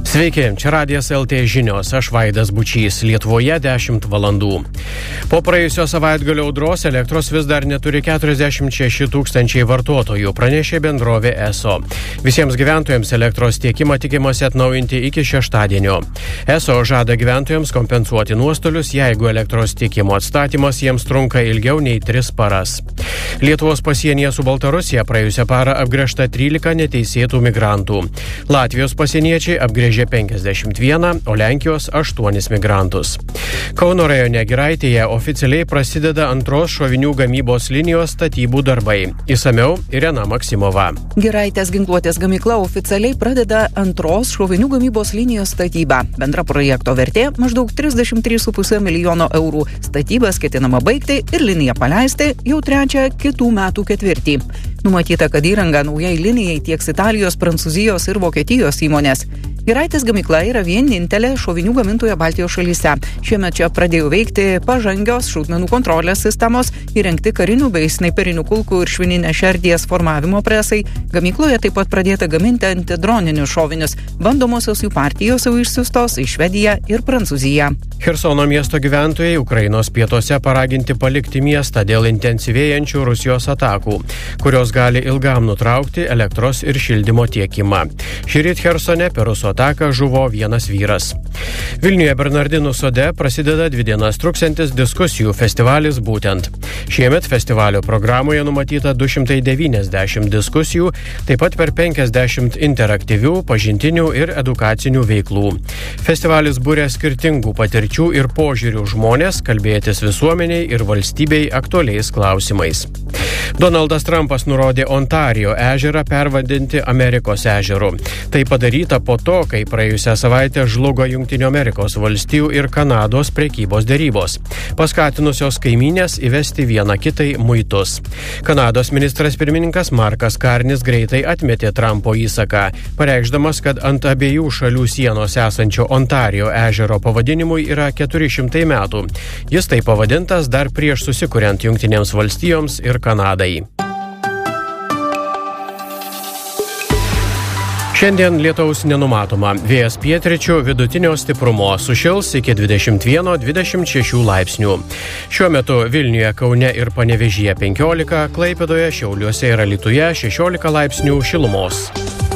Sveiki, čia Radijas LT žinios, aš Vaidas Bučys, Lietuvoje 10 valandų. Po praėjusio savaitgalio audros elektros vis dar neturi 46 tūkstančiai vartotojų, pranešė bendrovė ESO. Visiems gyventojams elektros tiekimą tikimasi atnaujinti iki šeštadienio. ESO žada gyventojams kompensuoti nuostolius, jeigu elektros tiekimo atstatymas jiems trunka ilgiau nei 3 paras. Lietuvos pasienyje su Baltarusija praėjusią parą apgręžta 13 neteisėtų migrantų. Latvijos pasieniečiai apgręžė 51, o Lenkijos 8 migrantus. Kauno rajone Giraitėje oficialiai prasideda antros šovinių gamybos linijos statybų darbai. Išsamiau Irena Maksimova. Giraitės ginkluotės gamykla oficialiai pradeda antros šovinių gamybos linijos statybą. Bendra projekto vertė maždaug 33,5 milijono eurų. Statybas ketinama baigti ir liniją paleisti jau trečią kitų metų ketvirtį. Numatyta, kad įrangą naujai linijai tieks Italijos, Prancūzijos ir Vokietijos įmonės. Giraitės gamykla yra vienintelė šovinių gamintoja Baltijos šalyse. Šiemet čia pradėjo veikti pažangios šaudmenų kontrolės sistemos, įrengti karinių bei snaiperinių kulkų ir švininės šerdies formavimo presai. Gamykloje taip pat pradėta gaminti antidroninius šovinius. Bandomosios jų partijos jau išsiųstos į Švediją ir Prancūziją. Chersono miesto gyventojai Ukrainos pietuose paraginti palikti miestą dėl intensyvėjančių Rusijos atakų, kurios gali ilgam nutraukti elektros ir šildymo tiekimą. Šįryt Chersone per rusų ataką žuvo vienas vyras. Vilniuje Bernardinų sode prasideda 2 dienas truksiantis diskusijų festivalis Būtent. Šiemet festivalio programoje numatyta 290 diskusijų, taip pat per 50 interaktyvių, pažintinių ir edukacinių veiklų. Festivalis buria skirtingų patirčių ir požiūrių žmonės kalbėtis visuomeniai ir valstybei aktualiais klausimais. Donaldas Trumpas nurodė Ontarijo ežerą pervadinti Amerikos ežeru. Tai padaryta po to, kai praėjusią savaitę žlugo Jungtinių Amerikos valstijų ir Kanados prekybos derybos, paskatinusios kaimynės įvesti vieną kitai muitus. Kanados ministras pirmininkas Markas Karnis greitai atmetė Trumpo įsaką, pareikšdamas, kad ant abiejų šalių sienos esančio Ontarijo ežero pavadinimui yra 400 metų. Jis tai pavadintas dar prieš susikuriant Jungtinėms valstijoms ir Kanadai. Šiandien lietaus nenumatoma. Vėjas pietryčių vidutinio stiprumo, sušils iki 21-26 laipsnių. Šiuo metu Vilniuje, Kaune ir Panevėžyje 15, Klaipėdoje, Šiauliuose ir Alytuje 16 laipsnių šilumos.